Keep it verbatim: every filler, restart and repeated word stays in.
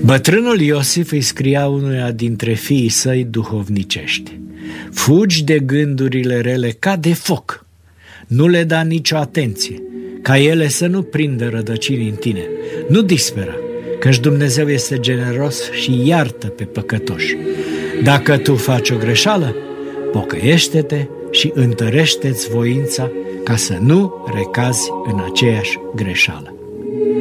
Bătrânul Iosif îi scria unuia dintre fiii săi duhovnicești: fugi de gândurile rele ca de foc, nu le da nicio atenție, ca ele să nu prindă rădăcini în tine. Nu dispera, căci Dumnezeu este generos și iartă pe păcătoși. Dacă tu faci o greșeală, pocăiește-te și întărește-ți voința ca să nu recazi în aceeași greșeală.